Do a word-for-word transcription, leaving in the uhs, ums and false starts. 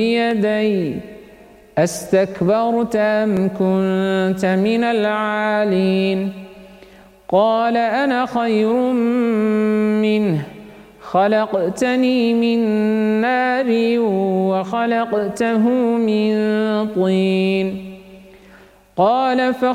يدي أستكبرت أم كنت من العالين قال أنا خير منه خلقتني من نار وخلقته من طين قال